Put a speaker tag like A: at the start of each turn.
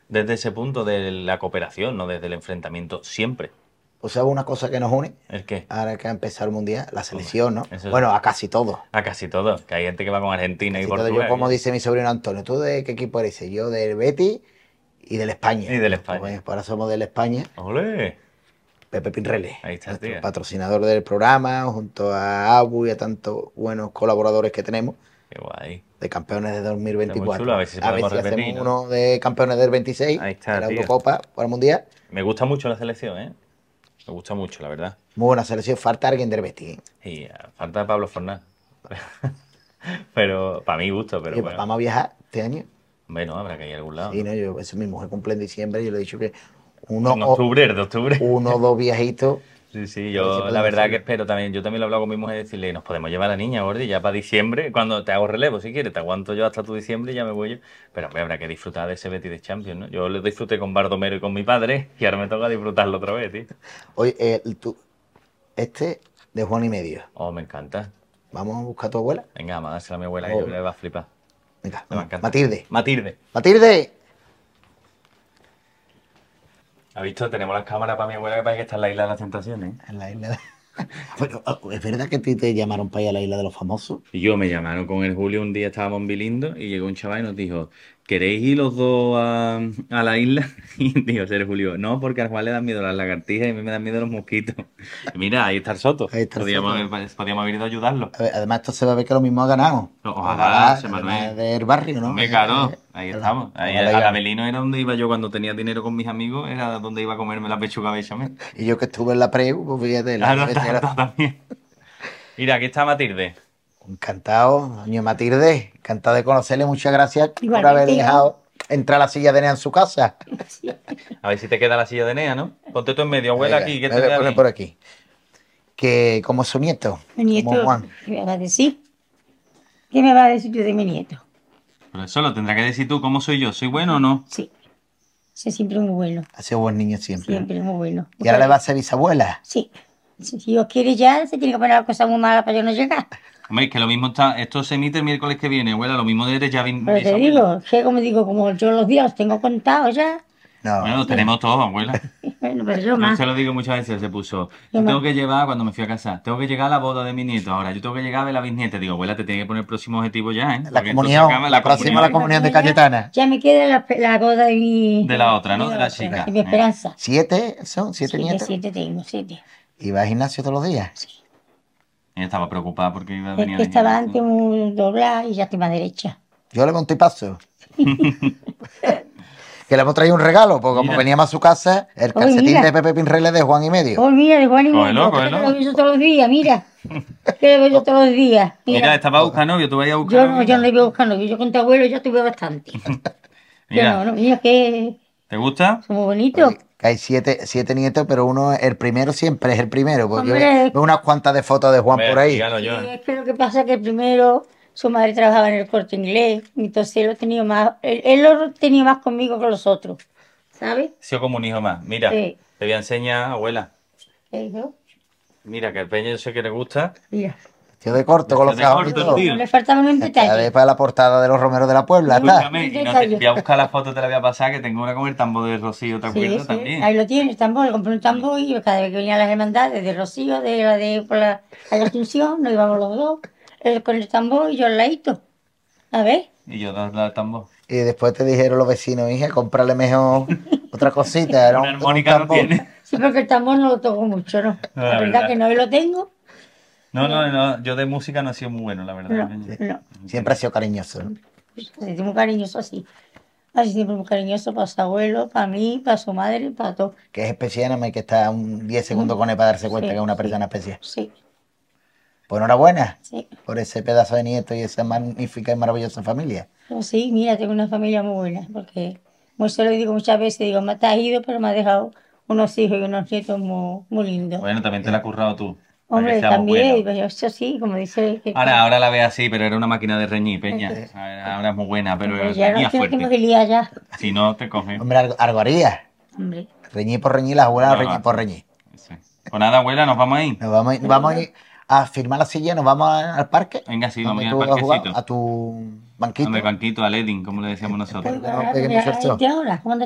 A: desde ese punto de la cooperación, no desde el enfrentamiento, siempre.
B: O sea, una cosa que nos une,
A: ¿El qué?
B: ahora que ha empezado el Mundial, la
A: Hombre,
B: selección, ¿no?
A: eso
B: Bueno, a casi todos.
A: a casi todo. Que hay gente que va con Argentina y
B: Casi todos. Yo,
A: Portugal.
B: como dice mi sobrino Antonio, ¿tú de qué equipo eres? Dice, yo del Betis y del España.
A: Y del
B: Pues,
A: España.
B: ahora somos del España.
A: ¡Ole!
B: Pepe Pinrele,
A: Ahí está,
B: nuestro
A: tía.
B: patrocinador del programa, junto a Abu y a tantos buenos colaboradores que tenemos
A: Qué guay.
B: de campeones de
A: Está muy
B: 2024.
A: chulo, a ver si podemos repetir,
B: hacemos
A: ¿no?
B: uno de campeones del 26,
A: Ahí está,
B: de la
A: tío.
B: Eurocopa para el Mundial.
A: Me gusta mucho la selección, ¿eh? Me gusta mucho, la verdad.
B: Muy buena selección, falta alguien del Betis.
A: Y falta Pablo Fornal. Pero, para mi gusto, pero
B: Oye,
A: bueno.
B: vamos a viajar este año.
A: Bueno, habrá que ir a algún lado.
B: Sí,
A: ¿no?
B: no, eso mi mujer cumple en diciembre y yo le he dicho que
A: En octubre, el de octubre.
B: uno o dos viajitos.
A: Sí, sí,
B: A ver si
A: yo
B: podemos
A: la verdad
B: hacerlo.
A: que espero también. Yo también lo he hablado con mi mujer y decirle, nos podemos llevar a la niña, Gordi, ya para diciembre, cuando te hago relevo, si quieres, te aguanto yo hasta tu diciembre y ya me voy yo. Pero hombre, habrá que disfrutar de ese Betis de Champions, ¿no? Yo lo disfruté con Bardomero y con mi padre y ahora me toca disfrutarlo otra vez, tío.
B: Oye, este de Juan y medio.
A: Oh, me encanta.
B: Vamos a buscar a tu abuela.
A: Venga, vamos a dársela a mi abuela, que yo creo que va a flipar.
B: Venga,
A: Me va a encantar.
B: Matilde.
A: Matilde.
B: Matilde.
A: ¿Has visto? Tenemos las cámaras para mi abuela que parece que está en la isla de las tentaciones.
B: En la isla de... Pero, ¿es verdad que a ti te llamaron para ir a la isla de los famosos?
A: Y yo me llamaron con el Julio, un día estábamos en Bilindo y llegó un chaval y nos dijo, ¿queréis ir los dos a la isla? Y dijo ser Julio, no, porque al Juan le dan miedo las lagartijas y a mí me dan miedo los mosquitos. Y mira, ahí está el Soto.
B: Ahí está el
A: Podíamos haber ido a ayudarlo.
B: A ver, además, esto se va a ver que lo mismo ha ganado.
A: Ojalá, se
B: además
A: Manuel.
B: del barrio, ¿no?
A: Me caro, ahí estamos. Ahí,
B: ojalá
A: al
B: ya.
A: Avelino era donde iba yo cuando tenía dinero con mis amigos, era donde iba a comerme la pechuga bechamel.
B: Y yo que estuve en la preu, pues fíjate,
A: Claro, también. Mira, aquí está Matilde.
B: Encantado, doña Matilde, encantado de conocerle, muchas gracias por
C: Igualmente,
B: haber
C: yo.
B: dejado entrar la silla de Nea en su casa.
A: A ver si te queda la silla de Nea, ¿no? Ponte tú en medio, abuela,
B: Venga,
A: aquí, que
B: me
A: te
B: voy a
A: vea
B: poner
A: bien.
B: por aquí. Que como su nieto,
C: Mi nieto,
B: como Juan.
C: ¿qué me va a decir? ¿Qué me va a decir tú de mi nieto?
A: Pero eso lo tendrás que decir tú, ¿cómo soy yo? ¿Soy bueno o no?
C: Sí, ese siempre es muy bueno,
B: Ha sido buen niño siempre.
C: siempre es muy bueno.
B: Y ahora le va a ser bisabuela.
C: Sí, si Dios quiere ya, se tiene que poner la cosa muy mala para yo no llegar.
A: Hombre, es que lo mismo está, esto se emite el miércoles que viene, abuela, lo mismo eres ya
C: Pero te digo, que como digo, como yo los días los tengo contados ya,
B: No,
A: Bueno, lo tenemos todo, abuela.
C: bueno, pero yo
A: Yo
C: más.
A: se lo digo muchas veces, se puso.
C: Yo
A: Yo tengo
C: más.
A: que llevar, cuando me fui a casar, tengo que llegar a la boda de mi nieto. Ahora, yo tengo que llegar a ver la bisnieta. Digo, abuela, te tiene que poner el próximo objetivo ya, ¿eh?
B: la
A: Porque
B: comunión,
A: entonces acaba
B: la próxima la comunión de Cayetana.
C: Ya me queda la boda de mi...
A: De la otra, ¿no? De la
C: otra,
A: chica.
C: de mi esperanza.
B: ¿Siete son? ¿Siete nietos?
C: Siete tengo, siete.
B: ¿Y va al gimnasio todos los días?
C: Sí.
A: Ella estaba preocupada porque iba a
C: Es
A: venir
C: que
A: a
C: estaba antes muy doblada y ya estoy más derecha.
B: Yo le monto y paso. Que le hemos traído un regalo, porque como
A: Mira.
B: veníamos a su casa, el
C: Oye,
B: calcetín
C: mira.
B: de Pepe Pinrele de Juan y medio.
C: Oh, mira, de Juan y
A: Cógelo,
C: medio, que
A: cógelo.
C: lo veo yo todos los días, mira. Que lo veo yo todos los días.
A: Mira,
C: Mira.
A: estaba buscando novio, tú vayas a buscar
C: Yo no,
A: novio.
C: yo no le voy buscando novio, yo con tu abuelo ya tuve bastante.
A: Mira,
C: No, mira que
A: ¿te gusta?
C: somos bonitos.
B: Que hay siete nietos, pero uno, el primero siempre es el primero. Porque
C: Hombre.
B: veo unas cuantas de fotos de Juan
A: Hombre,
B: por ahí.
A: dígalo yo.
C: Sí, es que lo que pasa es que primero su madre trabajaba en el Corte Inglés, entonces él lo tenía más, él lo tenía más conmigo que los otros, ¿sabes?
A: Ha sido como un hijo más. Mira,
C: Sí.
A: te voy a enseñar, abuela.
C: ¿Qué dijo?
A: Mira, que el peña yo sé que le gusta.
C: Mira,
B: Tío de corto, con los
A: Vestido de
B: cajones y
A: corto,
B: todo.
A: tío.
C: no le faltaban un
B: Está
C: detalle.
B: de para la portada de los Romeros de la Puebla, está.
A: Escúchame, y no te, voy a buscar la foto, te la voy a pasar, que tengo una con el tambor de Rocío, ¿te
C: Sí,
A: acuerdas
C: sí,
A: también?
C: ahí lo tienes, el tambor, le compré un tambor y cada vez que venían las hermandades de Rocío, de la de por la calle Asunción, nos íbamos los dos, él con el tambor y yo al ladito. A ver,
A: Y yo dando el tambor.
B: Y después te dijeron los vecinos, hija, cómprale mejor otra cosita. Era
A: Una
B: un
A: armónica no
B: tambor.
A: tiene.
C: sí, porque el tambor no lo toco mucho, ¿no?
A: No,
C: La
A: la
C: verdad
A: verdad.
C: que no, y lo tengo,
A: No, yo de música no he sido muy bueno, la verdad.
C: no.
B: Siempre ha sido cariñoso, ¿no?
C: Pues, muy cariñoso así. Así siempre muy cariñoso para su abuelo, para mí, para su madre, para todo.
B: Que es especial, nada más hay que estar 10 segundos con él para darse cuenta
C: Sí,
B: que es una
C: sí.
B: persona especial.
C: Sí,
B: Pues enhorabuena
C: sí.
B: por ese pedazo de nieto y esa magnífica y maravillosa familia.
C: Pues sí, mira, tengo una familia muy buena, porque como se lo digo muchas veces, digo, me has ido, pero me has dejado unos hijos y unos nietos muy, muy lindos.
A: Bueno, también te la has currado tú. para que
C: Hombre,
A: seamos
C: también,
A: buenos.
C: pues eso sí, como dice que
A: Ahora la ve así, pero era una máquina de reñir, Peña. Ahora es muy buena, pero
C: pues ya
A: reñía
C: no tengo que me
A: fuerte.
C: liar ya.
A: Si no, te coge.
B: Hombre, algo haría.
C: Hombre,
B: Reñir por reñir, las abuelas
A: No,
B: reñir
A: no.
B: por reñir.
A: Sí. Pues nada, abuela, nos vamos a ir.
B: Nos vamos a ir a firmar la silla, nos vamos al parque.
A: Venga, sí, vamos a ir
B: donde
A: al
B: tú has jugado,
A: parquecito.
B: a tu banquito.
A: Hombre, banquito, al Edding, como le decíamos nosotros.
B: no pegue mucho el sol.
C: ahora, ¿cómo